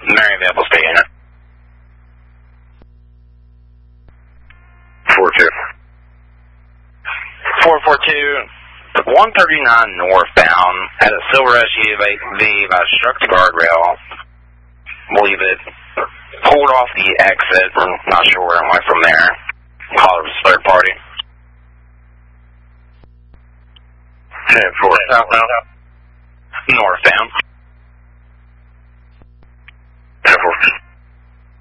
Maryville, stay in it. 4-2. 442, 139 northbound, had a silver SUV that struck the guardrail. Believe it pulled off the exit. I'm not sure where it went from there. Call it was third party. 10-4. Southbound. Northbound.